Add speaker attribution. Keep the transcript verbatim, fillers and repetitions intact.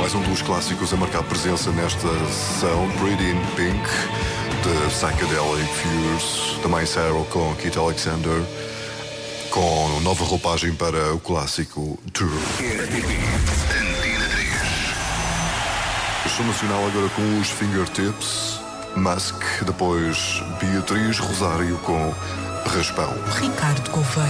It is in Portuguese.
Speaker 1: mais um dos clássicos a marcar presença nesta sessão, Pretty in Pink, de Psychedelic Furs, também Sarah com Keith Alexander, com nova roupagem para o clássico Tour. Show nacional agora com os Fingertips, Musk, depois Beatriz Rosário com Raspão.
Speaker 2: Ricardo Gouveia.